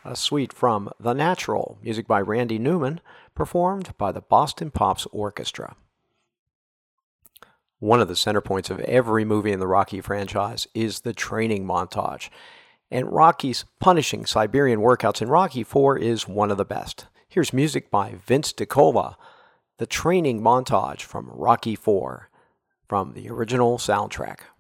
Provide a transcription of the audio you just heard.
a suite from The Natural, music by Randy Newman, performed by the Boston Pops Orchestra. One of the center points of every movie in the Rocky franchise is the training montage, and Rocky's punishing Siberian workouts in Rocky IV is one of the best. Here's music by Vince DiCola, the training montage from Rocky IV, from the original soundtrack.